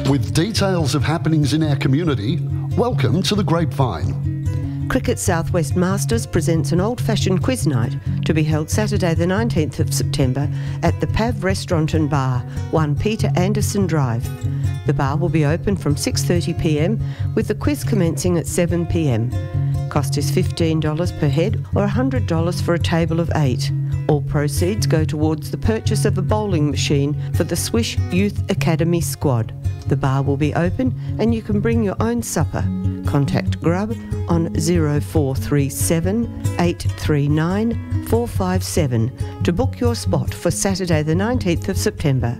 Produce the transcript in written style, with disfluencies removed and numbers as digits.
With details of happenings in our community, welcome to The Grapevine. Cricket Southwest Masters presents an old-fashioned quiz night to be held Saturday the 19th of September at the Pav Restaurant and Bar, 1 Peter Anderson Drive. The bar will be open from 6:30pm with the quiz commencing at 7pm. Cost is $15 per head or $100 for a table of 8. All proceeds go towards the purchase of a bowling machine for the Swish Youth Academy squad. The bar will be open and you can bring your own supper. Contact Grub on 0437 839 457 to book your spot for Saturday the 19th of September.